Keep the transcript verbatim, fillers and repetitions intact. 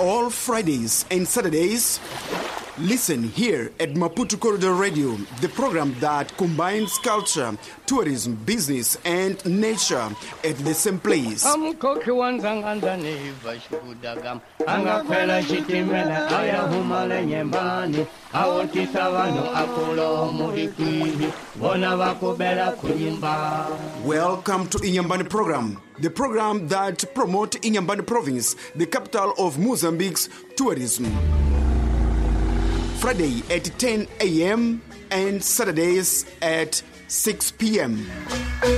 all Fridays and Saturdays. Listen here at Maputo Corridor Radio, the program that combines culture, tourism, business, and nature at the same place. Welcome to Inyambani program, the program that promotes Inyambani province, the capital of Mozambique's tourism. Friday at ten a.m. and Saturdays at six p.m.